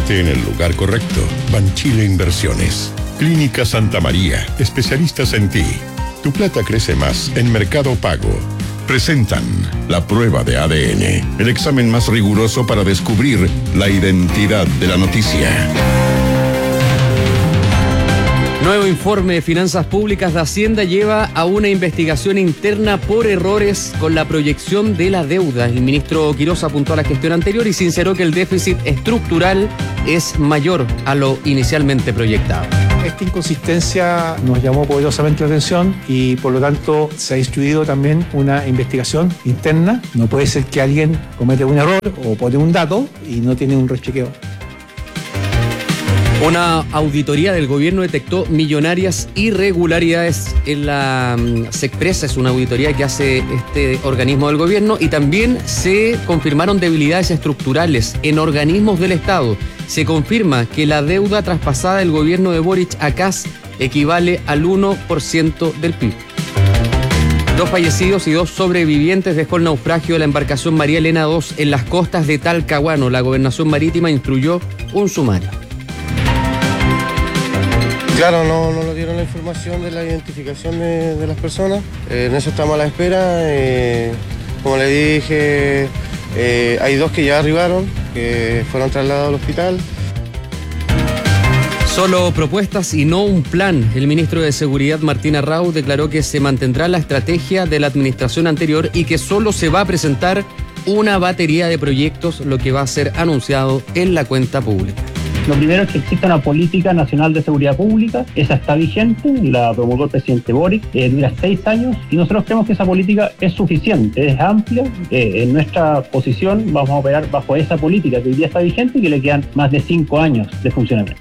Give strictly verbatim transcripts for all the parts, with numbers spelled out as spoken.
Invertiste en el lugar correcto. Banchile Inversiones. Clínica Santa María, especialistas en ti. Tu plata crece más en Mercado Pago. Presentan la prueba de A D N, el examen más riguroso para descubrir la identidad de la noticia. Nuevo informe de Finanzas Públicas de Hacienda lleva a una investigación interna por errores con la proyección de la deuda. El ministro Quirós apuntó a la gestión anterior y sinceró que el déficit estructural es mayor a lo inicialmente proyectado. Esta inconsistencia nos llamó poderosamente la atención y por lo tanto se ha instruido también una investigación interna. No puede ser que alguien comete un error o pone un dato y no tiene un rechequeo. Una auditoría del gobierno detectó millonarias irregularidades en la SECPRESA, es una auditoría que hace este organismo del gobierno, y también se confirmaron debilidades estructurales en organismos del Estado. Se confirma que la deuda traspasada del gobierno de Boric a C A S equivale al uno por ciento del P I B. Dos fallecidos y dos sobrevivientes dejó el naufragio de la embarcación María Elena dos en las costas de Talcahuano. La Gobernación Marítima instruyó un sumario. Claro, no, no nos dieron la información de la identificación de, de las personas. Eh, en eso estamos a la espera. Eh, como le dije, eh, hay dos que ya arribaron, que fueron trasladados al hospital. Solo propuestas y no un plan. El ministro de Seguridad, Martín Arrau, declaró que se mantendrá la estrategia de la administración anterior y que solo se va a presentar una batería de proyectos, lo que va a ser anunciado en la cuenta pública. Lo primero es que exista una política nacional de seguridad pública, esa está vigente, la promulgó el presidente Boric, eh, dura seis años y nosotros creemos que esa política es suficiente, es amplia. Eh, en nuestra posición vamos a operar bajo esa política que hoy día está vigente y que le quedan más de cinco años de funcionamiento.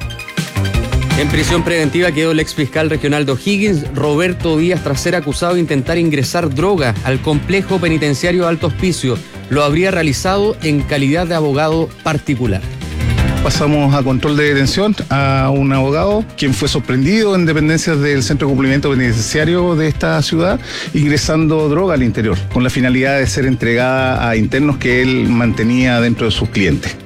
En prisión preventiva quedó el exfiscal regional de O'Higgins, Roberto Díaz, tras ser acusado de intentar ingresar droga al complejo penitenciario Alto Hospicio. Lo habría realizado en calidad de abogado particular. Pasamos a control de detención a un abogado quien fue sorprendido en dependencias del Centro de Cumplimiento Penitenciario de esta ciudad ingresando droga al interior con la finalidad de ser entregada a internos que él mantenía dentro de sus clientes.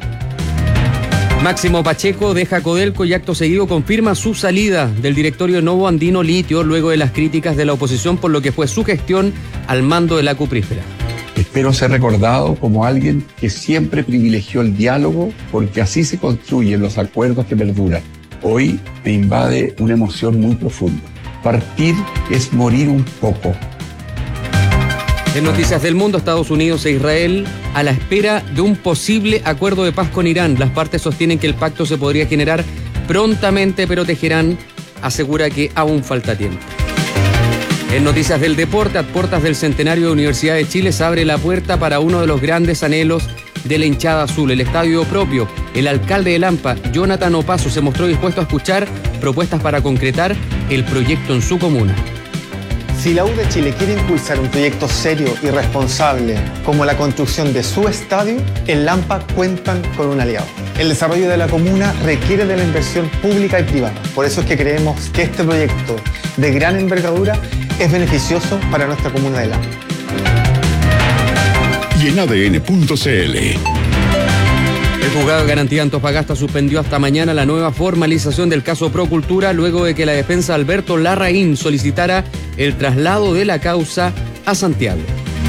Máximo Pacheco deja Codelco y acto seguido confirma su salida del directorio Novo Andino Litio luego de las críticas de la oposición por lo que fue su gestión al mando de la cuprífera. Espero ser recordado como alguien que siempre privilegió el diálogo porque así se construyen los acuerdos que perduran. Hoy me invade una emoción muy profunda. Partir es morir un poco. En noticias del mundo, Estados Unidos e Israel a la espera de un posible acuerdo de paz con Irán. Las partes sostienen que el pacto se podría generar prontamente, pero Teherán asegura que aún falta tiempo. En noticias del deporte, a puertas del centenario de Universidad de Chile se abre la puerta para uno de los grandes anhelos de la hinchada azul, el estadio propio. El alcalde de Lampa, Jonathan Opaso, se mostró dispuesto a escuchar propuestas para concretar el proyecto en su comuna. Si la U de Chile quiere impulsar un proyecto serio y responsable como la construcción de su estadio, en Lampa cuentan con un aliado. El desarrollo de la comuna requiere de la inversión pública y privada. Por eso es que creemos que este proyecto de gran envergadura es beneficioso para nuestra comuna de Lampa. Y en A D N punto C L. El juzgado de garantía Antofagasta suspendió hasta mañana la nueva formalización del caso Procultura luego de que la defensa Alberto Larraín solicitara el traslado de la causa a Santiago.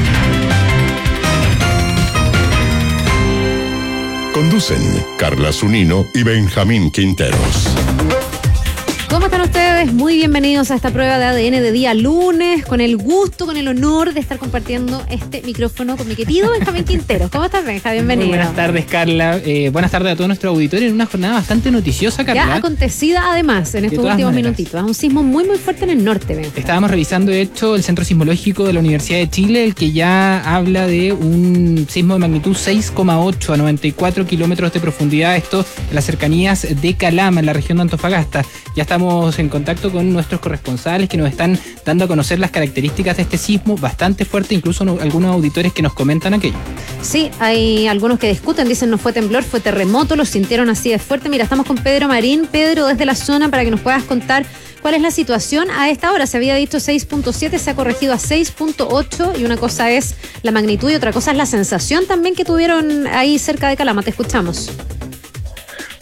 Conducen Carla Zunino y Benjamín Quinteros. ¿Cómo están ustedes? Muy bienvenidos a esta prueba de A D N de día lunes, con el gusto, con el honor de estar compartiendo este micrófono con mi querido Benjamín Quinteros. ¿Cómo estás, Benja? Bienvenido. Muy buenas tardes, Carla. Eh, buenas tardes a todo nuestro auditorio en una jornada bastante noticiosa, Carla. Ya acontecida además en estos últimos maneras. minutitos. Un sismo muy, muy fuerte en el norte, Benja. Estábamos revisando, de hecho, el Centro Sismológico de la Universidad de Chile, el que ya habla de un sismo de magnitud seis coma ocho a noventa y cuatro kilómetros de profundidad. Esto en las cercanías de Calama, en la región de Antofagasta. Ya estamos en contacto con nuestros corresponsales que nos están dando a conocer las características de este sismo, bastante fuerte, incluso no, algunos auditores que nos comentan aquello. Sí, hay algunos que discuten, dicen no fue temblor, fue terremoto, lo sintieron así de fuerte. Mira, estamos con Pedro Marín. Pedro, desde la zona, para que nos puedas contar cuál es la situación a esta hora. Se había dicho seis punto siete, se ha corregido a seis punto ocho y una cosa es la magnitud y otra cosa es la sensación también que tuvieron ahí cerca de Calama. Te escuchamos.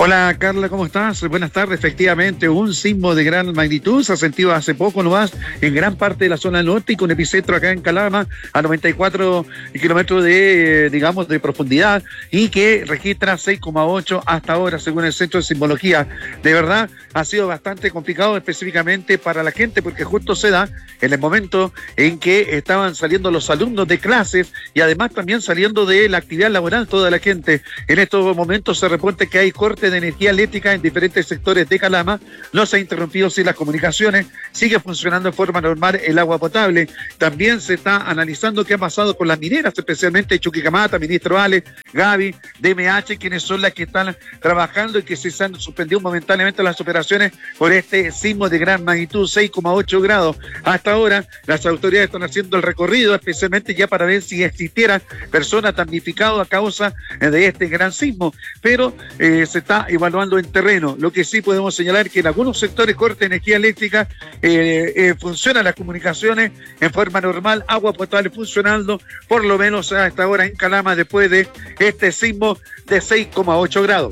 Hola Carla, ¿cómo estás? Buenas tardes. Efectivamente, un sismo de gran magnitud se ha sentido hace poco nomás en gran parte de la zona norte y con epicentro acá en Calama a noventa y cuatro kilómetros de, digamos, de profundidad y que registra seis coma ocho hasta ahora según el Centro de Sismología. De verdad, ha sido bastante complicado específicamente para la gente porque justo se da en el momento en que estaban saliendo los alumnos de clases y además también saliendo de la actividad laboral toda la gente. En estos momentos se reporta que hay corte de energía eléctrica en diferentes sectores de Calama, no se ha interrumpido sí las comunicaciones, sigue funcionando de forma normal el agua potable. También se está analizando qué ha pasado con las mineras, especialmente Chuquicamata, Ministro Ale, Gaby, D M H, quienes son las que están trabajando y que se han suspendido momentáneamente las operaciones por este sismo de gran magnitud, seis coma ocho grados. Hasta ahora las autoridades están haciendo el recorrido, especialmente ya para ver si existiera personas damnificadas a causa de este gran sismo, pero eh, se está evaluando en terreno. Lo que sí podemos señalar que en algunos sectores corte de energía eléctrica, eh, eh, funcionan las comunicaciones en forma normal, agua potable funcionando, por lo menos hasta ahora en Calama, después de este sismo de seis coma ocho grados.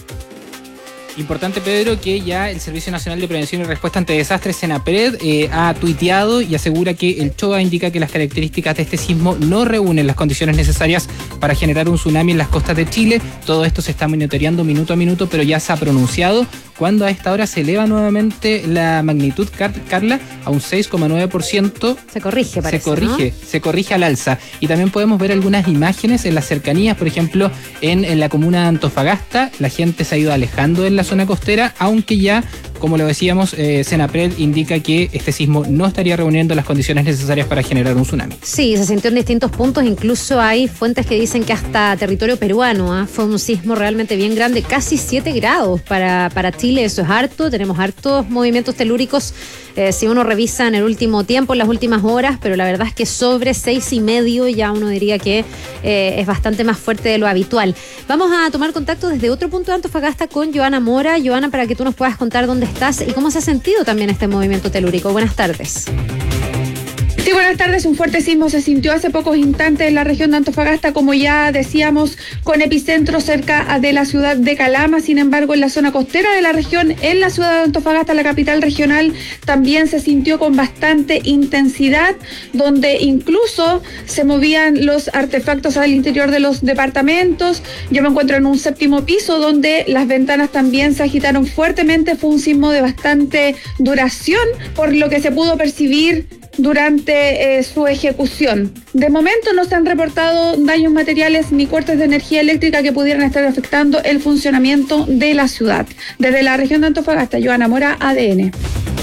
Importante, Pedro, que ya el Servicio Nacional de Prevención y Respuesta ante Desastres, SENAPRED, eh, ha tuiteado y asegura que el CHOA indica que las características de este sismo no reúnen las condiciones necesarias para generar un tsunami en las costas de Chile. Todo esto se está monitoreando minuto a minuto, pero ya se ha pronunciado cuando a esta hora se eleva nuevamente la magnitud, Car Carla, a un seis coma nueve por ciento. Se corrige, parece, Se corrige, ¿no? se corrige al alza. Y también podemos ver algunas imágenes en las cercanías, por ejemplo, en, en la comuna de Antofagasta. La gente se ha ido alejando en la zona costera, aunque ya, como lo decíamos, eh, SENAPRED indica que este sismo no estaría reuniendo las condiciones necesarias para generar un tsunami. Sí, se sintió en distintos puntos, incluso hay fuentes que dicen que hasta territorio peruano, ¿eh? Fue un sismo realmente bien grande, casi siete grados para, para Chile, eso es harto, tenemos hartos movimientos telúricos, eh, si uno revisa en el último tiempo, en las últimas horas, pero la verdad es que sobre seis y medio ya uno diría que eh, es bastante más fuerte de lo habitual. Vamos a tomar contacto desde otro punto de Antofagasta con Joana Mora. Joana, para que tú nos puedas contar dónde estás y cómo se ha sentido también este movimiento telúrico. Buenas tardes. Sí, buenas tardes. Un fuerte sismo se sintió hace pocos instantes en la región de Antofagasta, como ya decíamos, con epicentro cerca de la ciudad de Calama. Sin embargo, en la zona costera de la región, en la ciudad de Antofagasta, la capital regional, también se sintió con bastante intensidad, donde incluso se movían los artefactos al interior de los departamentos. Yo me encuentro en un séptimo piso donde las ventanas también se agitaron fuertemente. Fue un sismo de bastante duración, por lo que se pudo percibir durante eh, su ejecución. De momento no se han reportado daños materiales ni cortes de energía eléctrica que pudieran estar afectando el funcionamiento de la ciudad. Desde la región de Antofagasta, Joana Mora, A D N.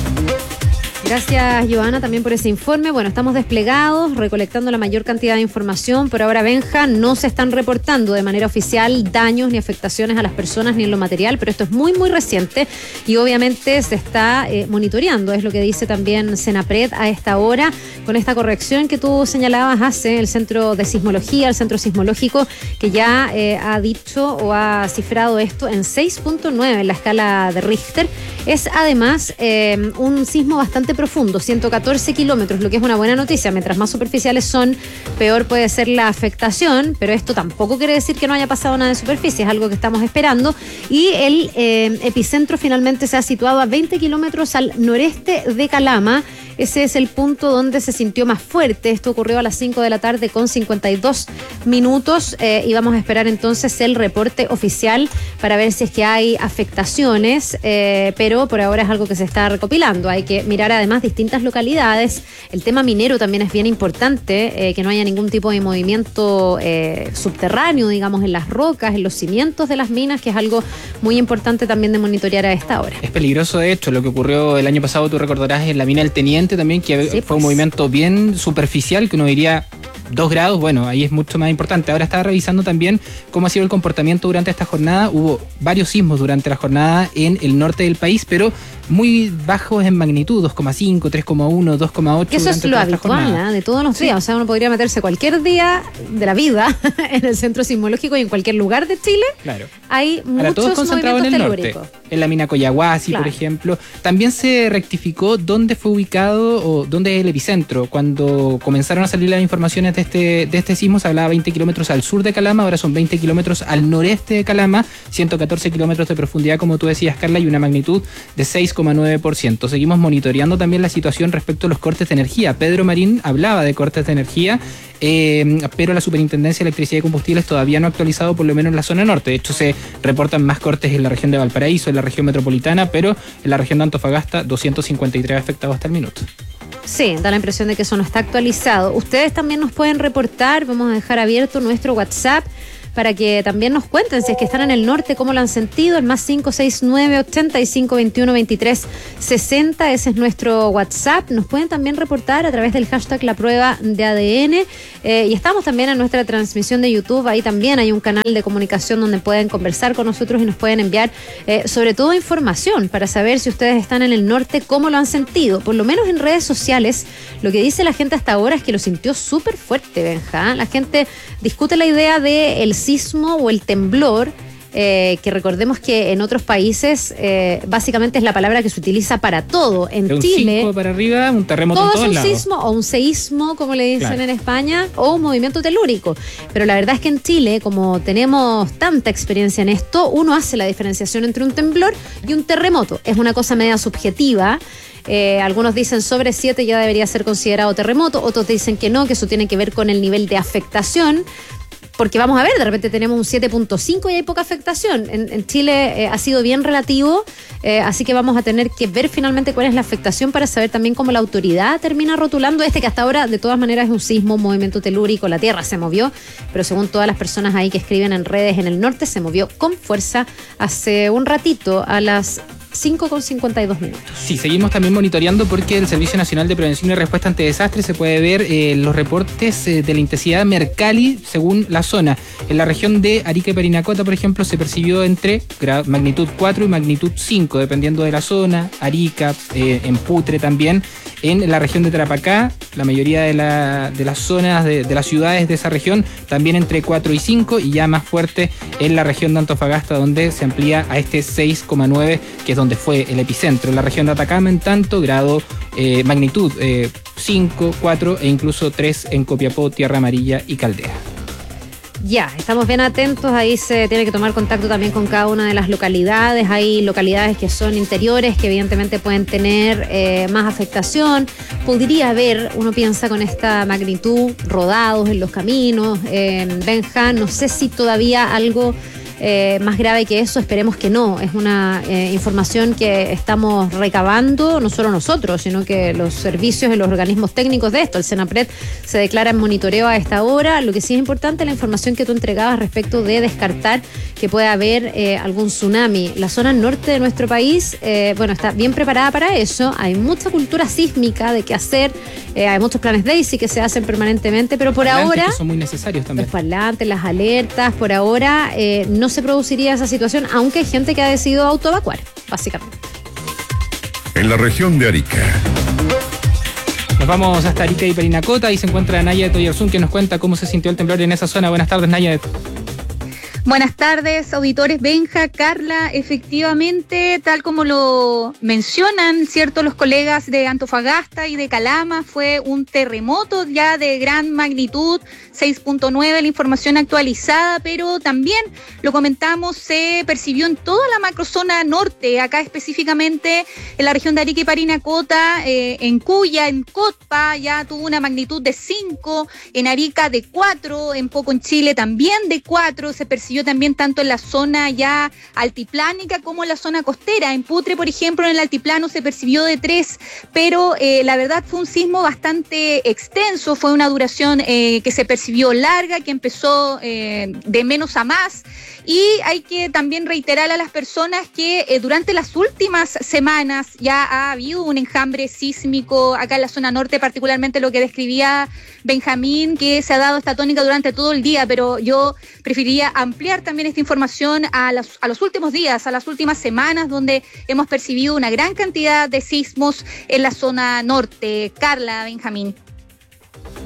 Gracias, Joana, también por ese informe. Bueno, estamos desplegados, recolectando la mayor cantidad de información. Por ahora, Benja, no se están reportando de manera oficial daños ni afectaciones a las personas ni en lo material, pero esto es muy, muy reciente y obviamente se está eh, monitoreando, es lo que dice también SENAPRED a esta hora, con esta corrección que tú señalabas hace el Centro de Sismología, el Centro Sismológico, que ya eh, ha dicho o ha cifrado esto en seis punto nueve en la escala de Richter. Es además eh, un sismo bastante profundo, ciento catorce kilómetros, lo que es una buena noticia. Mientras más superficiales son, peor puede ser la afectación, pero esto tampoco quiere decir que no haya pasado nada de superficie, es algo que estamos esperando. Y el eh, epicentro finalmente se ha situado a veinte kilómetros al noreste de Calama. Ese es el punto donde se sintió más fuerte. Esto ocurrió a las cinco de la tarde con cincuenta y dos minutos eh, y vamos a esperar entonces el reporte oficial para ver si es que hay afectaciones, eh, pero por ahora es algo que se está recopilando. Hay que mirar además distintas localidades. El tema minero también es bien importante, eh, que no haya ningún tipo de movimiento eh, subterráneo, digamos, en las rocas, en los cimientos de las minas, que es algo muy importante también de monitorear a esta hora. Es peligroso, de hecho, lo que ocurrió el año pasado, tú recordarás, en la mina del Teniente también, que sí, fue pues. un movimiento bien superficial, que uno diría dos grados, bueno, ahí es mucho más importante. Ahora estaba revisando también cómo ha sido el comportamiento durante esta jornada. Hubo varios sismos durante la jornada en el norte del país, pero muy bajos en magnitud, dos coma cinco, tres coma uno, dos coma ocho. Eso es lo habitual, ¿eh? De todos los días. Sí. O sea, uno podría meterse cualquier día de la vida en el Centro Sismológico y en cualquier lugar de Chile. Claro. Hay Ahora, muchos movimientos telúricos. en la mina Coyahuasi, claro. por ejemplo. También se rectificó dónde fue ubicado o dónde es el epicentro. Cuando comenzaron a salir las informaciones de este, de este sismo, se hablaba veinte kilómetros al sur de Calama, ahora son veinte kilómetros al noreste de Calama, ciento catorce kilómetros de profundidad, como tú decías, Carla, y una magnitud de seis coma nueve por ciento. Seguimos monitoreando también la situación respecto a los cortes de energía. Pedro Marín hablaba de cortes de energía, eh, pero la Superintendencia de Electricidad y Combustibles todavía no ha actualizado, por lo menos en la zona norte. De hecho, se reportan más cortes en la región de Valparaíso, en la región metropolitana, pero en la región de Antofagasta, doscientos cincuenta y tres afectados hasta el minuto. Sí, da la impresión de que eso no está actualizado. Ustedes también nos pueden reportar, vamos a dejar abierto nuestro WhatsApp para que también nos cuenten si es que están en el norte, cómo lo han sentido. El más cinco seis nueve, ochenta y cinco, veintiuno, veintitrés, sesenta, ese es nuestro WhatsApp. Nos pueden también reportar a través del hashtag La Prueba de A D N. Eh, y estamos también en nuestra transmisión de YouTube. Ahí también hay un canal de comunicación donde pueden conversar con nosotros y nos pueden enviar eh, sobre todo información para saber si ustedes están en el norte, cómo lo han sentido. Por lo menos en redes sociales, lo que dice la gente hasta ahora es que lo sintió súper fuerte, Benja. La gente discute la idea de el sismo o el temblor, eh, que recordemos que en otros países eh, básicamente es la palabra que se utiliza para todo. En de Chile, un cinco para arriba, un terremoto todo en todos es un lados. sismo o un seísmo, como le dicen Claro. en España, o un movimiento telúrico. Pero la verdad es que en Chile, como tenemos tanta experiencia en esto, uno hace la diferenciación entre un temblor y un terremoto. Es una cosa media subjetiva. Eh, algunos dicen sobre siete ya debería ser considerado terremoto, otros dicen que no, que eso tiene que ver con el nivel de afectación. Porque vamos a ver, de repente tenemos un siete punto cinco y hay poca afectación. En, en Chile eh, ha sido bien relativo, eh, así que vamos a tener que ver finalmente cuál es la afectación para saber también cómo la autoridad termina rotulando este, que hasta ahora de todas maneras es un sismo, un movimiento telúrico, la tierra se movió, pero según todas las personas ahí que escriben en redes en el norte, se movió con fuerza hace un ratito a las cinco con cincuenta y dos minutos. Sí, seguimos también monitoreando porque el Servicio Nacional de Prevención y Respuesta ante Desastres se puede ver eh, los reportes eh, de la intensidad Mercalli según la zona. En la región de Arica y Parinacota, por ejemplo, se percibió entre magnitud cuatro y magnitud cinco, dependiendo de la zona. Arica, eh, en Putre también. En la región de Tarapacá, la mayoría de, la, de las zonas de, de las ciudades de esa región, también entre cuatro y cinco, y ya más fuerte en la región de Antofagasta, donde se amplía a este seis coma nueve, que es donde fue el epicentro. En la región de Atacama, en tanto, grado eh, magnitud eh, cinco, cuatro e incluso tres en Copiapó, Tierra Amarilla y Caldera. Ya, estamos bien atentos, ahí se tiene que tomar contacto también con cada una de las localidades. Hay localidades que son interiores, que evidentemente pueden tener eh, más afectación. Podría haber, uno piensa con esta magnitud, rodados en los caminos, en Benja, no sé si todavía algo Eh, más grave que eso, esperemos que no. Es una eh, información que estamos recabando, no solo nosotros, sino que los servicios y los organismos técnicos de esto. El Senapred se declara en monitoreo a esta hora. Lo que sí es importante es la información que tú entregabas respecto de descartar que pueda haber eh, algún tsunami. La zona norte de nuestro país, eh, bueno, está bien preparada para eso. Hay mucha cultura sísmica de qué hacer. Eh, hay muchos planes DAISY que se hacen permanentemente, pero por Parlantes ahora... que son muy necesarios también. Los parlantes, las alertas, por ahora eh, no se produciría esa situación, aunque hay gente que ha decidido autoevacuar, básicamente. En la región de Arica. Nos vamos hasta Arica y Parinacota, ahí se encuentra Naya de Toyarzún, que nos cuenta cómo se sintió el temblor en esa zona. Buenas tardes, Naya. Buenas tardes, auditores. Benja, Carla, efectivamente, tal como lo mencionan, cierto, los colegas de Antofagasta y de Calama, fue un terremoto ya de gran magnitud, seis punto nueve, la información actualizada, pero también, lo comentamos, se percibió en toda la macrozona norte, acá específicamente en la región de Arica y Parinacota, eh, en Cuya, en Cotpa, ya tuvo una magnitud de cinco, en Arica de cuatro, en Poco en Chile también de cuatro, se percibió también tanto en la zona ya altiplánica como en la zona costera. En Putre, por ejemplo, en el altiplano se percibió de tres, pero eh, la verdad fue un sismo bastante extenso, fue una duración eh, que se percibió larga, que empezó eh, de menos a más. Y hay que también reiterar a las personas que eh, durante las últimas semanas ya ha habido un enjambre sísmico acá en la zona norte, particularmente lo que describía Benjamín, que se ha dado esta tónica durante todo el día, pero yo preferiría ampliar también esta información a, las, a los últimos días, a las últimas semanas, donde hemos percibido una gran cantidad de sismos en la zona norte. Carla, Benjamín.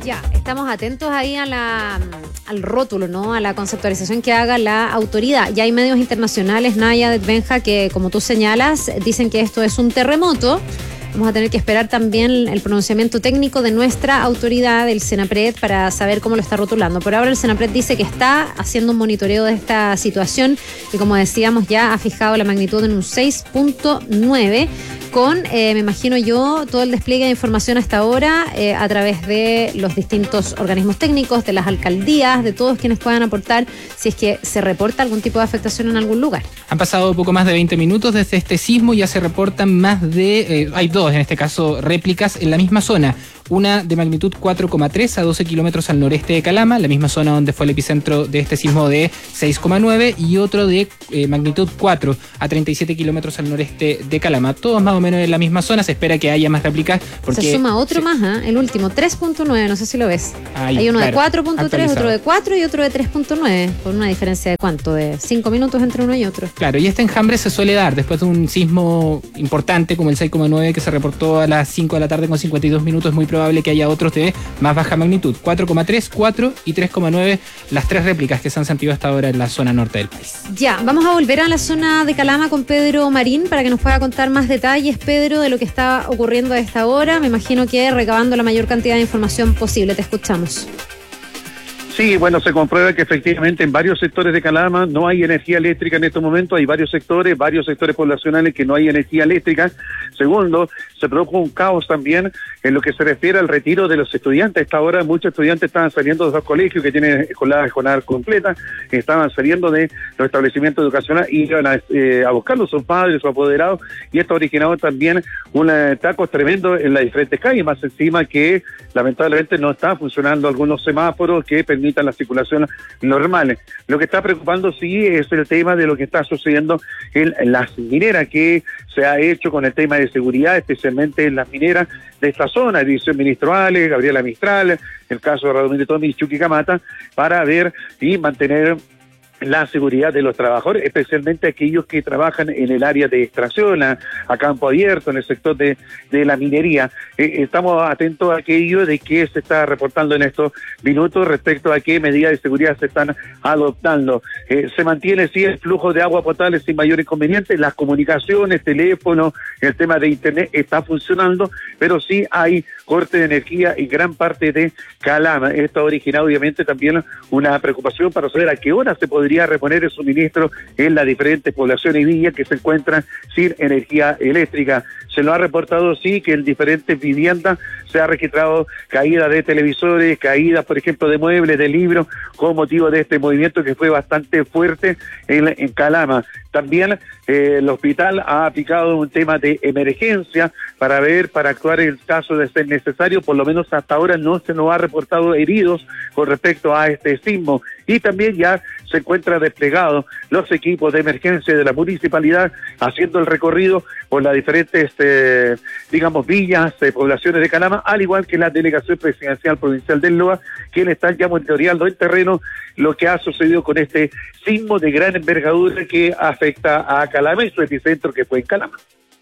Ya, estamos atentos ahí a la, al rótulo, ¿no? A la conceptualización que haga la autoridad. Ya hay medios internacionales, Naya, Benja, que como tú señalas, dicen que esto es un terremoto. Vamos a tener que esperar también el pronunciamiento técnico de nuestra autoridad, el Senapred, para saber cómo lo está rotulando. Por ahora el Senapred dice que está haciendo un monitoreo de esta situación y, como decíamos, ya ha fijado la magnitud en un seis punto nueve con, eh, me imagino yo, todo el despliegue de información hasta ahora eh, a través de los distintos organismos técnicos, de las alcaldías, de todos quienes puedan aportar si es que se reporta algún tipo de afectación en algún lugar. Han pasado poco más de veinte minutos desde este sismo, ya se reportan más de, eh, hay dos en este caso réplicas en la misma zona. Una de magnitud cuatro coma tres a doce kilómetros al noreste de Calama, la misma zona donde fue el epicentro de este sismo de seis coma nueve, y otro de eh, magnitud cuatro a treinta y siete kilómetros al noreste de Calama. Todos más o menos en la misma zona, se espera que haya más réplicas. Porque se suma otro se... más, ¿eh? El último, tres punto nueve, no sé si lo ves. Ahí, hay uno claro, de cuatro punto tres, actualizado. otro de cuatro y otro de tres punto nueve, con una diferencia de ¿cuánto? De cinco minutos entre uno y otro. Claro, y este enjambre se suele dar después de un sismo importante como el seis coma nueve que se reportó a las cinco de la tarde con cincuenta y dos minutos. Es muy probable que haya otros de más baja magnitud, cuatro coma tres, cuatro y tres coma nueve, las tres réplicas que se han sentido hasta ahora en la zona norte del país. Ya, vamos a volver a la zona de Calama con Pedro Marín para que nos pueda contar más detalles, Pedro, de lo que está ocurriendo a esta hora. Me imagino que recabando la mayor cantidad de información posible. Te escuchamos. Sí, bueno, se comprueba que efectivamente en varios sectores de Calama no hay energía eléctrica en estos momentos. Hay varios sectores, varios sectores poblacionales que no hay energía eléctrica. Segundo, se produjo un caos también en lo que se refiere al retiro de los estudiantes. A esta hora muchos estudiantes estaban saliendo de los colegios que tienen escolar, escolar completa, estaban saliendo de los establecimientos educacionales y iban a, eh, a buscarlos, sus padres, sus apoderados, y esto ha originado también un eh, tacos tremendo en las diferentes calles, más encima que lamentablemente no están funcionando algunos semáforos que permitan la circulación normal. Lo que está preocupando sí es el tema de lo que está sucediendo en, en las mineras, que se ha hecho con el tema de seguridad, especialmente en las mineras de esta zona, División Ministro Ale, Gabriela Mistral, el caso de Radomiro Tomi y Chuquicamata, para ver y mantener la seguridad de los trabajadores, especialmente aquellos que trabajan en el área de extracción, a, a campo abierto, en el sector de, de la minería. Eh, estamos atentos a aquello de qué se está reportando en estos minutos respecto a qué medidas de seguridad se están adoptando. Eh, se mantiene, sí, el flujo de agua potable sin mayor inconveniente, las comunicaciones, teléfono, el tema de internet está funcionando, pero sí hay corte de energía en gran parte de Calama. Esto ha originado obviamente también una preocupación para saber a qué hora se podría reponer el suministro en las diferentes poblaciones y villas que se encuentran sin energía eléctrica. Se lo ha reportado, sí, que en diferentes viviendas se ha registrado caída de televisores, caídas, por ejemplo, de muebles, de libros, con motivo de este movimiento que fue bastante fuerte en, en Calama. También eh, el hospital ha aplicado un tema de emergencia para ver, para actuar en el caso de ser necesario. Por lo menos hasta ahora no se nos ha reportado heridos con respecto a este sismo. Y también ya se encuentra desplegado los equipos de emergencia de la municipalidad haciendo el recorrido por las diferentes, eh, digamos, villas, eh, poblaciones de Calama, al igual que la Delegación Presidencial Provincial del Loa, quienes están ya monitoreando en terreno lo que ha sucedido con este sismo de gran envergadura que afecta a Calama y su epicentro que fue en Calama.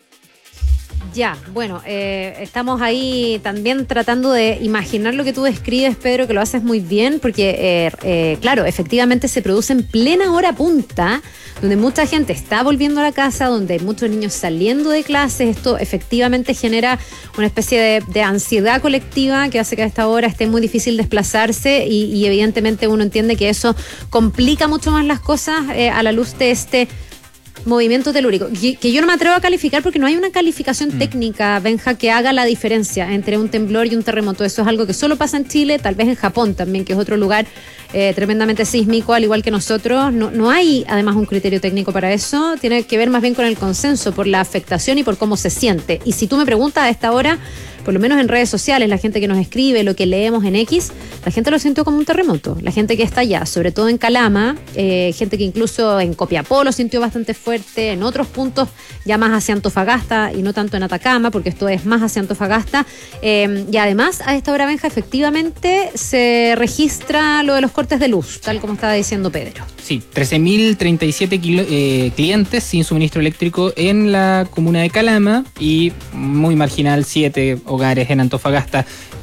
Ya, bueno, eh, estamos ahí también tratando de imaginar lo que tú describes, Pedro, que lo haces muy bien, porque, eh, eh, claro, efectivamente se produce en plena hora punta, donde mucha gente está volviendo a la casa, donde hay muchos niños saliendo de clases. Esto efectivamente genera una especie de, de ansiedad colectiva que hace que a esta hora esté muy difícil desplazarse y, y evidentemente uno entiende que eso complica mucho más las cosas eh, a la luz de este movimiento telúrico, que yo no me atrevo a calificar porque no hay una calificación mm. técnica, Benja, que haga la diferencia entre un temblor y un terremoto. Eso es algo que solo pasa en Chile, tal vez en Japón también, que es otro lugar eh, tremendamente sísmico, al igual que nosotros. No, no hay además un criterio técnico para eso, tiene que ver más bien con el consenso, por la afectación y por cómo se siente. Y si tú me preguntas a esta hora, por lo menos en redes sociales, la gente que nos escribe, lo que leemos en X, la gente lo sintió como un terremoto. La gente que está allá, sobre todo en Calama, eh, gente que incluso en Copiapó lo sintió bastante fuerte, en otros puntos ya más hacia Antofagasta y no tanto en Atacama, porque esto es más hacia Antofagasta. Eh, y además, a esta hora, Benja, efectivamente se registra lo de los cortes de luz, tal como estaba diciendo Pedro. Sí, trece mil treinta y siete eh, clientes sin suministro eléctrico en la comuna de Calama y muy marginal, siete hogares en Antofagasta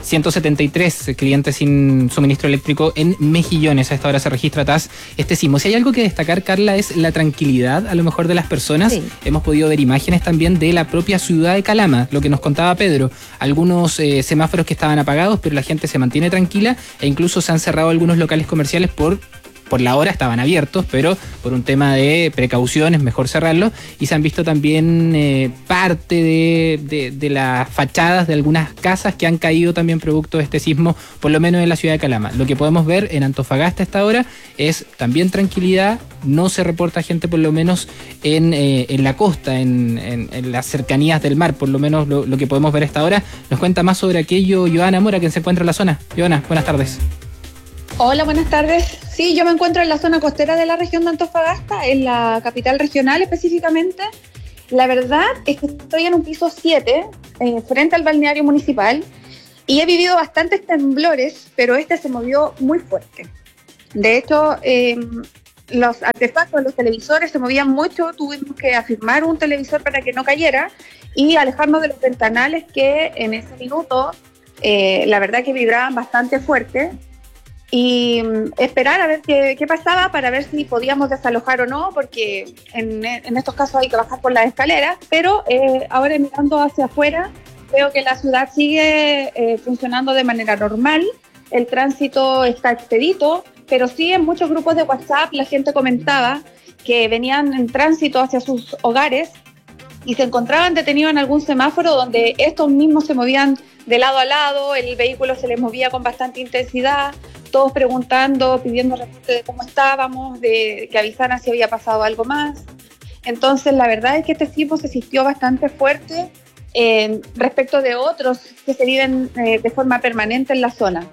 ciento setenta y tres clientes sin suministro eléctrico en Mejillones. A esta hora se registra tras este sismo. Si hay algo que destacar, Carla, es la tranquilidad a lo mejor de las personas. Sí. Hemos podido ver imágenes también de la propia ciudad de Calama, lo que nos contaba Pedro. Algunos eh, semáforos que estaban apagados, pero la gente se mantiene tranquila e incluso se han cerrado algunos locales comerciales por... Por la hora estaban abiertos, pero por un tema de precaución es mejor cerrarlos. Y se han visto también eh, parte de, de, de las fachadas de algunas casas que han caído también producto de este sismo, por lo menos en la ciudad de Calama. Lo que podemos ver en Antofagasta a esta hora es también tranquilidad. No se reporta gente, por lo menos en, eh, en la costa, en, en, en las cercanías del mar, por lo menos lo, lo que podemos ver a esta hora. Nos cuenta más sobre aquello Joana Mora, quien se encuentra en la zona. Joana, buenas tardes. Hola, buenas tardes. Sí, yo me encuentro en la zona costera de la región de Antofagasta, en la capital regional específicamente. La verdad es que estoy en un piso siete, eh, frente al balneario municipal, y he vivido bastantes temblores, pero este se movió muy fuerte. De hecho, eh, los artefactos, los televisores se movían mucho, tuvimos que afirmar un televisor para que no cayera y alejarnos de los ventanales que en ese minuto, eh, la verdad que vibraban bastante fuerte. Y esperar a ver qué, qué pasaba para ver si podíamos desalojar o no, porque en, en estos casos hay que bajar por las escaleras, pero eh, ahora mirando hacia afuera veo que la ciudad sigue eh, funcionando de manera normal, el tránsito está expedito, pero sí en muchos grupos de WhatsApp la gente comentaba que venían en tránsito hacia sus hogares y se encontraban detenidos en algún semáforo donde estos mismos se movían de lado a lado, el vehículo se les movía con bastante intensidad, todos preguntando, pidiendo reporte de cómo estábamos, de que avisaran si había pasado algo más. Entonces, la verdad es que este sismo se sintió bastante fuerte eh, respecto de otros que se viven eh, de forma permanente en la zona.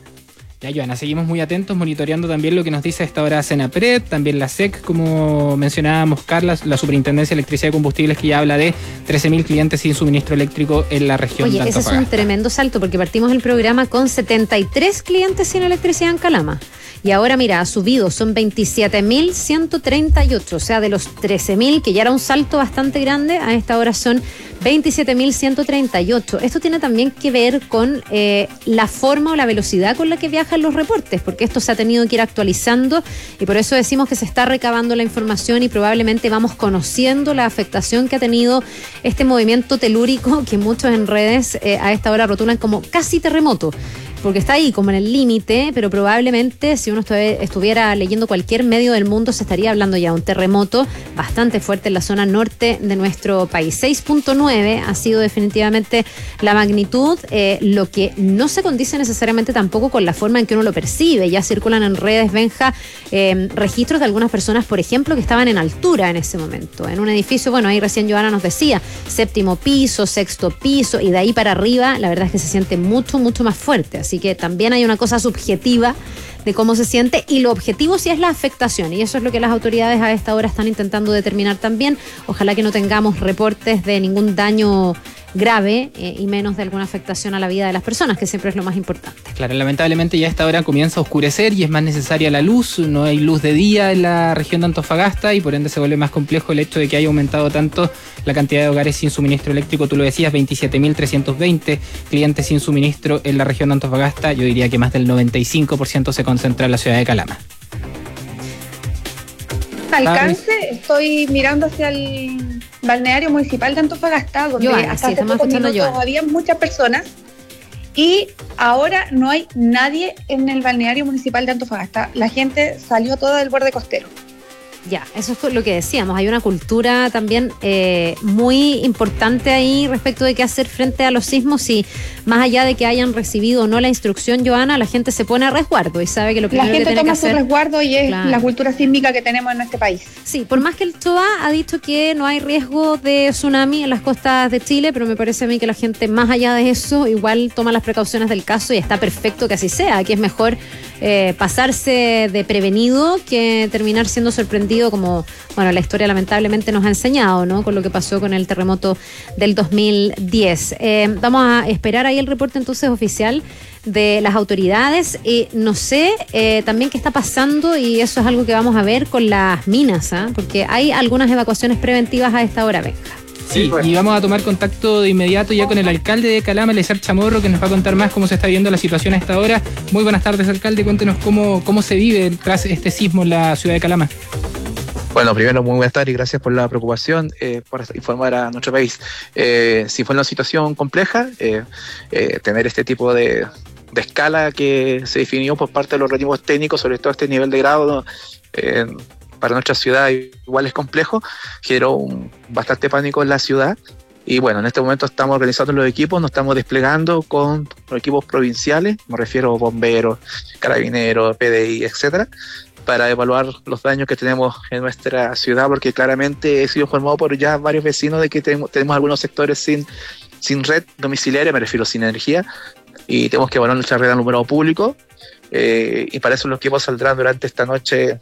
Ya, Joana, seguimos muy atentos, monitoreando también lo que nos dice a esta hora Senapred, también la S E C, como mencionábamos, Carla, la Superintendencia de Electricidad y Combustibles, que ya habla de trece mil clientes sin suministro eléctrico en la región Oye, de Antofagasta. Ese es un tremendo salto, porque partimos el programa con setenta y tres clientes sin electricidad en Calama. Y ahora, mira, ha subido, son veintisiete mil ciento treinta y ocho, o sea, de los trece mil, que ya era un salto bastante grande, a esta hora son veintisiete mil ciento treinta y ocho. Esto tiene también que ver con eh, la forma o la velocidad con la que viajan los reportes, porque esto se ha tenido que ir actualizando y por eso decimos que se está recabando la información y probablemente vamos conociendo la afectación que ha tenido este movimiento telúrico que muchos en redes eh, a esta hora rotulan como casi terremoto, porque está ahí como en el límite, pero probablemente si uno estuviera leyendo cualquier medio del mundo se estaría hablando ya de un terremoto bastante fuerte en la zona norte de nuestro país. seis punto nueve ha sido definitivamente la magnitud, eh, lo que no se condice necesariamente tampoco con la forma en que uno lo percibe. Ya circulan en redes, Benja, eh, registros de algunas personas, por ejemplo, que estaban en altura en ese momento, en un edificio, bueno, ahí recién Joana nos decía, séptimo piso, sexto piso, y de ahí para arriba, la verdad es que se siente mucho, mucho más fuerte. Así que también hay una cosa subjetiva de cómo se siente y lo objetivo sí es la afectación, y eso es lo que las autoridades a esta hora están intentando determinar también. Ojalá que no tengamos reportes de ningún daño grave eh, y menos de alguna afectación a la vida de las personas, que siempre es lo más importante. Claro, lamentablemente ya a esta hora comienza a oscurecer y es más necesaria la luz, no hay luz de día en la región de Antofagasta y por ende se vuelve más complejo el hecho de que haya aumentado tanto la cantidad de hogares sin suministro eléctrico. Tú lo decías, veintisiete mil trescientos veinte clientes sin suministro en la región de Antofagasta. Yo diría que más del noventa y cinco por ciento se concentra en la ciudad de Calama. Alcance, estoy mirando hacia el balneario municipal de Antofagasta, donde Joana, hasta sí, hace pocos minutos había muchas personas y ahora no hay nadie en el balneario municipal de Antofagasta. La gente salió toda del borde costero. Ya, eso es lo que decíamos, hay una cultura también eh, muy importante ahí respecto de qué hacer frente a los sismos y más allá de que hayan recibido o no la instrucción, Joana, la gente se pone a resguardo y sabe que lo primero que tiene que hacer... La gente toma su resguardo y es claro. La cultura sísmica que tenemos en este país. Sí, por más que el C H O A ha dicho que no hay riesgo de tsunami en las costas de Chile, pero me parece a mí que la gente más allá de eso igual toma las precauciones del caso y está perfecto que así sea, que es mejor eh, pasarse de prevenido que terminar siendo sorprendido como, bueno, la historia lamentablemente nos ha enseñado, ¿no? Con lo que pasó con el terremoto del dos mil diez. Eh, vamos a esperar ahí el reporte entonces oficial de las autoridades y no sé eh, también qué está pasando y eso es algo que vamos a ver con las minas, ¿eh? Porque hay algunas evacuaciones preventivas a esta hora, Benja. Sí, y vamos a tomar contacto de inmediato ya con el alcalde de Calama, Eliezer Chamorro, que nos va a contar más cómo se está viendo la situación a esta hora. Muy buenas tardes, alcalde. Cuéntenos cómo, cómo se vive tras este sismo en la ciudad de Calama. Bueno, primero, muy buenas tardes y gracias por la preocupación, eh, por informar a nuestro país. Eh, si fue una situación compleja, eh, eh, tener este tipo de, de escala que se definió por parte de los organismos técnicos, sobre todo este nivel de grado, eh, para nuestra ciudad igual es complejo, generó un, bastante pánico en la ciudad. Y bueno, en este momento estamos organizando los equipos, nos estamos desplegando con los equipos provinciales, me refiero a bomberos, carabineros, P D I, etcétera, para evaluar los daños que tenemos en nuestra ciudad, porque claramente he sido informado por ya varios vecinos de que tenemos, tenemos algunos sectores sin, sin red domiciliaria, me refiero sin energía, y tenemos que evaluar nuestra red al número público, eh, y para eso los equipos saldrán durante esta noche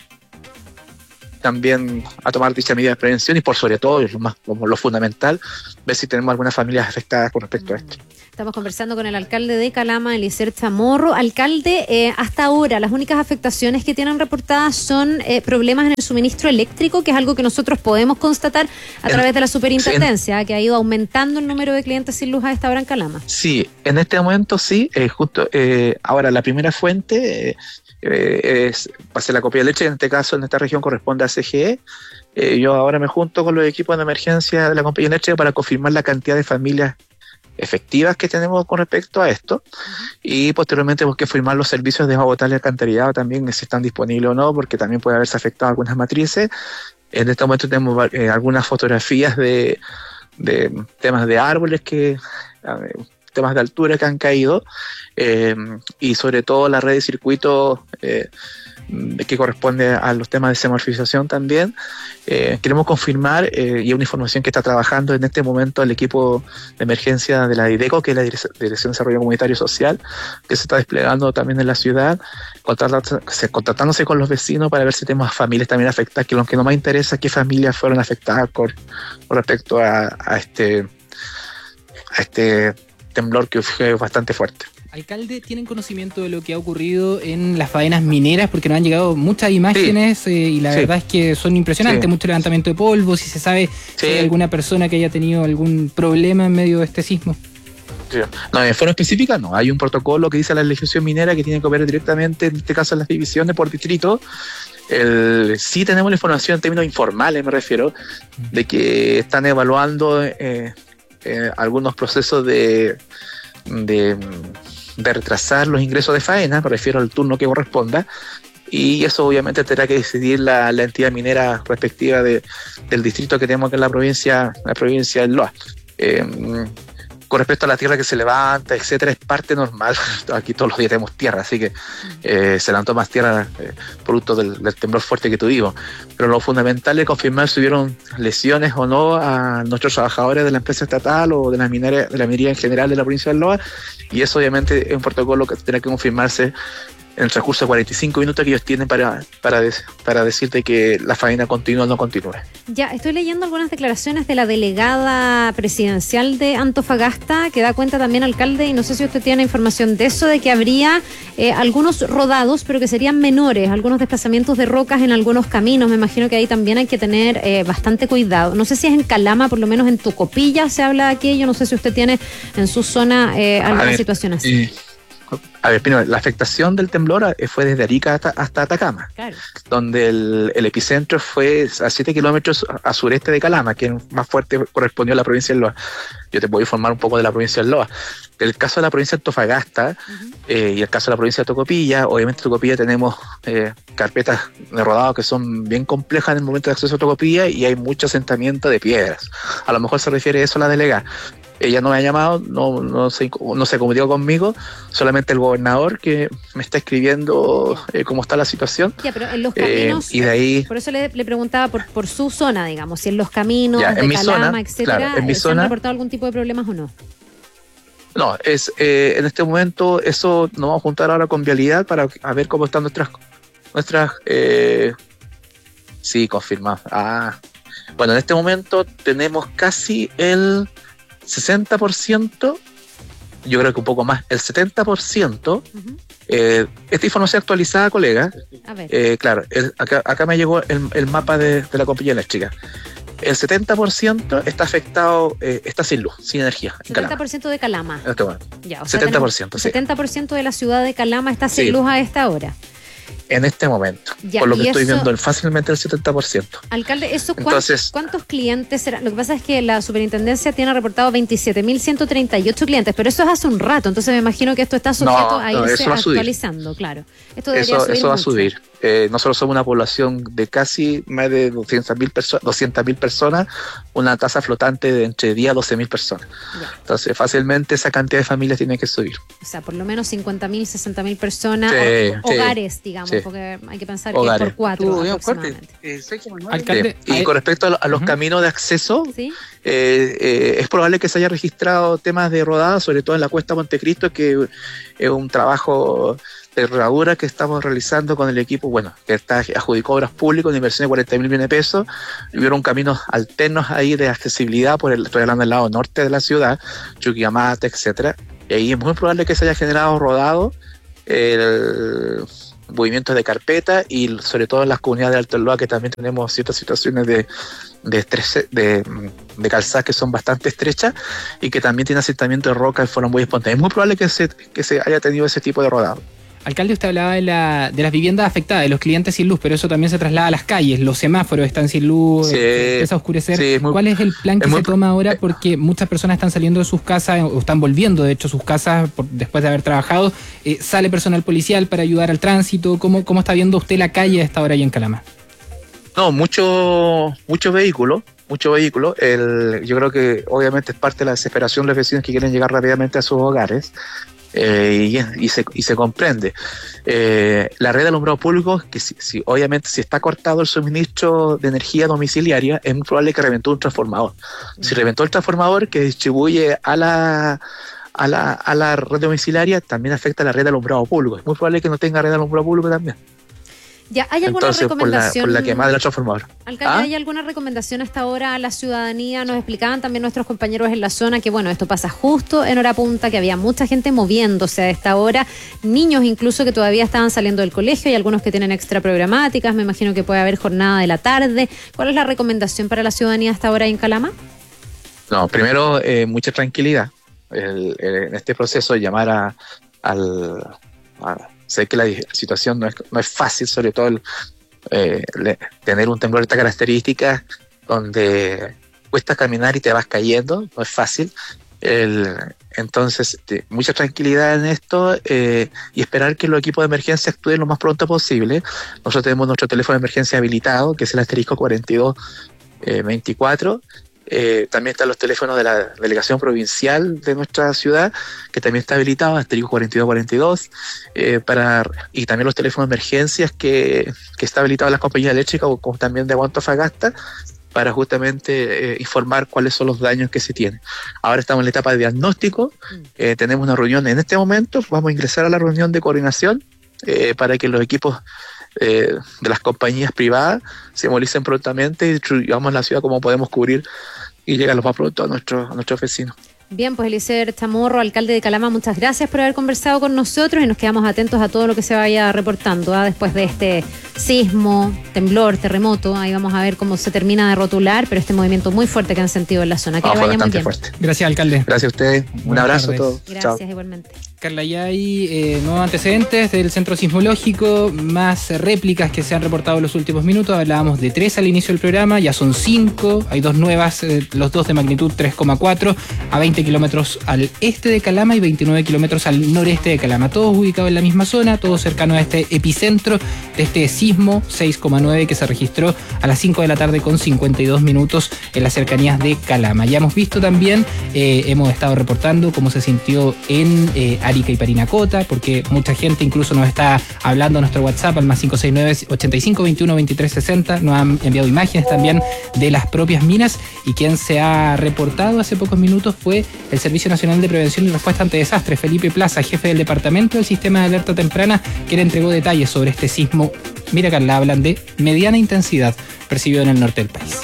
también a tomar dicha medida de prevención y por sobre todo, lo, más, lo, lo fundamental, ver si tenemos algunas familias afectadas con respecto a esto. Estamos conversando con el alcalde de Calama, Eliezer Chamorro. Alcalde, eh, hasta ahora las únicas afectaciones que tienen reportadas son eh, problemas en el suministro eléctrico, que es algo que nosotros podemos constatar a en, través de la superintendencia, sí, en, que ha ido aumentando el número de clientes sin luz a esta hora en Calama. Sí, en este momento sí, eh, justo eh, ahora la primera fuente... Eh, Eh, es, pasé la copia de leche, en este caso en esta región corresponde a C G E. Eh, yo ahora me junto con los equipos de emergencia de la compañía eléctrica para confirmar la cantidad de familias efectivas que tenemos con respecto a esto, uh-huh. y posteriormente tenemos que firmar los servicios de agua potable y alcantarillado también, si están disponibles o no, porque también puede haberse afectado algunas matrices. En este momento tenemos eh, algunas fotografías de, de temas de árboles que... Eh, temas de altura que han caído, eh, y sobre todo la red de circuitos eh, que corresponde a los temas de semaforización también. Eh, queremos confirmar, eh, y es una información que está trabajando en este momento el equipo de emergencia de la IDECO, que es la Dirección de Desarrollo Comunitario y Social, que se está desplegando también en la ciudad, contactándose con los vecinos para ver si tenemos familias también afectadas, que lo que no más interesa es qué familias fueron afectadas con, con respecto a, a este a este temblor que fue bastante fuerte. Alcalde, ¿tienen conocimiento de lo que ha ocurrido en las faenas mineras? Porque nos han llegado muchas imágenes, sí, eh, y la sí. verdad es que son impresionantes, sí. mucho levantamiento de polvo, si se sabe sí. si hay alguna persona que haya tenido algún problema en medio de este sismo. Sí. No, en forma específica no, hay un protocolo que dice la legislación minera que tiene que ver directamente, en este caso, en las divisiones por distrito. El, sí tenemos la información en términos informales, me refiero, de que están evaluando eh, Eh, algunos procesos de, de, de retrasar los ingresos de faena, me refiero al turno que corresponda, y eso obviamente tendrá que decidir la, la entidad minera respectiva de, del distrito que tenemos aquí en la provincia, la provincia del Loa. Eh, con respecto a la tierra que se levanta, etcétera, es parte normal. Aquí todos los días tenemos tierra, así que eh, se levantó más tierra eh, producto del, del temblor fuerte que tuvimos. Pero lo fundamental es confirmar si hubieron lesiones o no a nuestros trabajadores de la empresa estatal o de la minería, de la minería en general de la provincia del Loa, y eso obviamente es un protocolo que tendrá que confirmarse en el transcurso de cuarenta y cinco minutos que ellos tienen para, para, des, para decirte que la faena continúa o no continúe. Ya, estoy leyendo algunas declaraciones de la delegada presidencial de Antofagasta, que da cuenta también, alcalde, y no sé si usted tiene información de eso, de que habría eh, algunos rodados, pero que serían menores, algunos desplazamientos de rocas en algunos caminos. Me imagino que ahí también hay que tener eh, bastante cuidado. No sé si es en Calama, por lo menos en Tocopilla se habla de aquello, no sé si usted tiene en su zona eh, alguna ver, situación así. Eh. A ver, primero, la afectación del temblor fue desde Arica hasta, hasta Atacama, claro. donde el, el epicentro fue a siete kilómetros a sureste de Calama, que más fuerte correspondió a la provincia del Loa. Yo te puedo informar un poco de la provincia del Loa. El caso de la provincia de Antofagasta, uh-huh. eh, y el caso de la provincia de Tocopilla, obviamente en Tocopilla tenemos eh, carpetas de rodado que son bien complejas en el momento de acceso a Tocopilla y hay mucho asentamiento de piedras. A lo mejor se refiere a eso la delegada. Ella no me ha llamado, no, no, se, no se comunicó conmigo, solamente el gobernador que me está escribiendo eh, cómo está la situación. Ya, pero en los caminos, eh, y de ahí, por eso le, le preguntaba por, por su zona, digamos, si en los caminos ya, de en Calama, zona, etcétera, claro, en mi ¿se zona, han reportado algún tipo de problemas o no? No, es eh, en este momento eso nos vamos a juntar ahora con Vialidad para a ver cómo están nuestras, nuestras eh, sí, confirmado. Ah, bueno, en este momento tenemos casi el sesenta por ciento, yo creo que un poco más, el setenta por ciento. Uh-huh. Eh, esta información actualizada, colega, a ver. Eh, claro, el, acá, acá me llegó el, el mapa de, de la compañía eléctrica. el setenta por ciento está afectado, eh, está sin luz, sin energía. En setenta por ciento Calama. de Calama. En este momento. Ya, o sea, setenta por ciento, sí. setenta por ciento de la ciudad de Calama está sin Sí. luz a esta hora. En este momento. Ya, por lo y que estoy eso- viendo, fácilmente el setenta por ciento. Alcalde, ¿eso cuántos, Entonces- cuántos clientes serán? Lo que pasa es que la superintendencia tiene reportado veintisiete mil ciento treinta y ocho clientes, pero eso es hace un rato, entonces me imagino que esto está sujeto No, a no, irse eso va a subir. actualizando, claro. Esto debería Eso, subir eso va a mucho. subir. Eh, nosotros somos una población de casi más de doscientas mil perso- doscientas mil personas, una tasa flotante de entre diez a doce mil personas. Ya. Entonces, fácilmente esa cantidad de familias tiene que subir. O sea, por lo menos cincuenta mil, sesenta mil personas, Sí, o- sí, hogares, digamos, sí. porque hay que pensar Hogares. que es por cuatro Tú, bien aproximadamente. Alcalde, Sí. Y con respecto a, lo- a los Ujú. caminos de acceso, ¿Sí? eh, eh, es probable que se haya registrado temas de rodada, sobre todo en la Cuesta Montecristo, que es un trabajo de herradura que estamos realizando con el equipo, bueno, que está adjudicado a obras públicas, una inversión de cuarenta mil millones de pesos, y hubieron caminos alternos ahí de accesibilidad, por el, estoy hablando del lado norte de la ciudad, Chuquillamate, etcétera, y ahí es muy probable que se haya generado rodado el movimientos de carpeta y sobre todo en las comunidades de Alto Loa, que también tenemos ciertas situaciones de, de estrés, de, de calzadas que son bastante estrechas y que también tiene asentamiento de roca y fueron muy espontáneos. Es muy probable que se, que se haya tenido ese tipo de rodado. Alcalde, usted hablaba de, la, de las viviendas afectadas, de los clientes sin luz, pero eso también se traslada a las calles. Los semáforos están sin luz, Sí, eh, empieza a oscurecer. sí, es muy- ¿Cuál es el plan que es se muy- toma ahora? Porque muchas personas están saliendo de sus casas, o están volviendo, de hecho, a sus casas por- después de haber trabajado. Eh, sale personal policial para ayudar al tránsito. ¿Cómo, cómo está viendo usted la calle a esta hora ahí en Calama? No, muchos mucho vehículos, muchos vehículos. El, yo creo que obviamente es parte de la desesperación de los vecinos que quieren llegar rápidamente a sus hogares. Eh, y, y, se, y se comprende. Eh, la red de alumbrado público, que si, si, obviamente si está cortado el suministro de energía domiciliaria, es muy probable que reventó un transformador. Si reventó el transformador que distribuye a la, a la, a la red domiciliaria, también afecta a la red de alumbrado público. Es muy probable que no tenga red de alumbrado público también. Ya, ¿hay alguna Entonces, por la, recomendación? por la quemada del transformador. Alcalde, ¿Ah? ¿hay alguna recomendación hasta ahora a la ciudadanía? Nos explicaban también nuestros compañeros en la zona que, bueno, esto pasa justo en hora punta, que había mucha gente moviéndose a esta hora, niños incluso que todavía estaban saliendo del colegio, y algunos que tienen extra programáticas, me imagino que puede haber jornada de la tarde. ¿Cuál es la recomendación para la ciudadanía hasta ahora en Calama? No, primero, eh, mucha tranquilidad. El, el, en este proceso, llamar a, al... A, sé que la situación no es, no es fácil, sobre todo el, eh, le, tener un temblor de estas características donde cuesta caminar y te vas cayendo, no es fácil. El, entonces, este, mucha tranquilidad en esto eh, y esperar que los equipos de emergencia actúen lo más pronto posible. Nosotros tenemos nuestro teléfono de emergencia habilitado, que es el asterisco cuarenta y dos veinticuatro. Eh, también están los teléfonos de la delegación provincial de nuestra ciudad, que también está habilitado, asterisco cuarenta y dos cuarenta y dos, eh, para, y también los teléfonos de emergencias que, que está habilitado en las compañías eléctricas, o como también de Antofagasta, para justamente eh, informar cuáles son los daños que se tienen. Ahora estamos en la etapa de diagnóstico, eh, tenemos una reunión en este momento, vamos a ingresar a la reunión de coordinación eh, para que los equipos Eh, de las compañías privadas se movilicen prontamente y distribuyamos la ciudad como podemos cubrir y llegar lo más pronto a nuestros a nuestros vecinos. Bien, pues Eliezer Chamorro, alcalde de Calama, muchas gracias por haber conversado con nosotros y nos quedamos atentos a todo lo que se vaya reportando ¿eh? después de este sismo, temblor, terremoto. Ahí vamos a ver cómo se termina de rotular, pero este movimiento muy fuerte que han sentido en la zona. Que Ah, le fue vaya muy bastante bien. fuerte. Gracias, alcalde. Gracias a ustedes. Un Buenas abrazo tardes. a todos. Gracias, Chao. igualmente. Carla, ya hay eh, nuevos antecedentes del centro sismológico, más réplicas que se han reportado en los últimos minutos. Hablábamos de tres al inicio del programa, ya son cinco. Hay dos nuevas, eh, los dos de magnitud tres coma cuatro, a veinte kilómetros al este de Calama y veintinueve kilómetros al noreste de Calama. Todos ubicados en la misma zona, todos cercanos a este epicentro de este sismo seis coma nueve que se registró a las cinco de la tarde con cincuenta y dos minutos en las cercanías de Calama. Ya hemos visto también, eh, hemos estado reportando cómo se sintió en eh, Arica y Parinacota, porque mucha gente incluso nos está hablando a nuestro WhatsApp al más cinco seis nueve, ochenta y cinco, veintiuno, veintitrés, sesenta. Nos han enviado imágenes también de las propias minas, y quien se ha reportado hace pocos minutos fue el Servicio Nacional de Prevención y Respuesta ante Desastres, Felipe Plaza, jefe del Departamento del Sistema de Alerta Temprana, quien entregó detalles sobre este sismo. Mira, Carla, hablan de mediana intensidad percibido en el norte del país.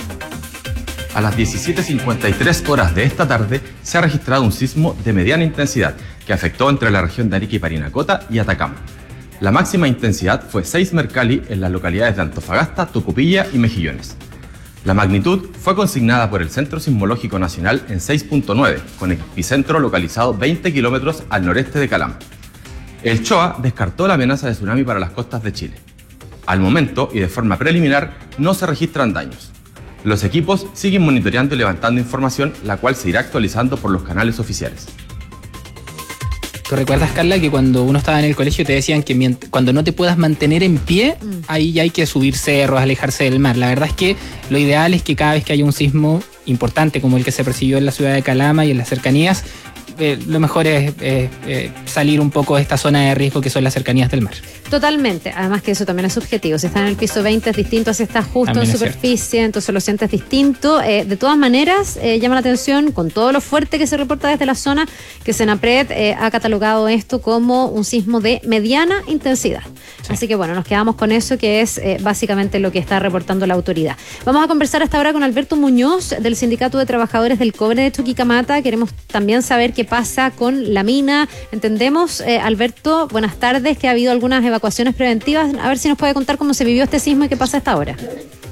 A las diecisiete cincuenta y tres horas de esta tarde se ha registrado un sismo de mediana intensidad que afectó entre la región de Arica y Parinacota y Atacama. La máxima intensidad fue seis Mercalli en las localidades de Antofagasta, Tocopilla y Mejillones. La magnitud fue consignada por el Centro Sismológico Nacional en seis punto nueve, con epicentro localizado veinte kilómetros al noreste de Calama. El C H O A descartó la amenaza de tsunami para las costas de Chile. Al momento, y de forma preliminar, no se registran daños. Los equipos siguen monitoreando y levantando información, la cual se irá actualizando por los canales oficiales. ¿Tú recuerdas, Carla, que cuando uno estaba en el colegio te decían que mient- cuando no te puedas mantener en pie, mm. ahí ya hay que subir cerros, alejarse del mar? La verdad es que lo ideal es que cada vez que haya un sismo importante como el que se percibió en la ciudad de Calama y en las cercanías, eh, lo mejor es eh, eh, salir un poco de esta zona de riesgo que son las cercanías del mar. Totalmente, además que eso también es subjetivo. Si está en el piso veinte es distinto a si está justo también en superficie, cierto. Entonces lo sientes distinto. Eh, de todas maneras, eh, llama la atención con todo lo fuerte que se reporta desde la zona, que Senapred eh, ha catalogado esto como un sismo de mediana intensidad. Sí. Así que bueno, nos quedamos con eso, que es eh, básicamente lo que está reportando la autoridad. Vamos a conversar hasta ahora con Alberto Muñoz del Sindicato de Trabajadores del Cobre de Chuquicamata. Queremos también saber qué pasa con la mina. Entendemos, eh, Alberto, buenas tardes, que ha habido algunas evacuaciones preventivas. A ver si nos puede contar cómo se vivió este sismo y qué pasa hasta ahora.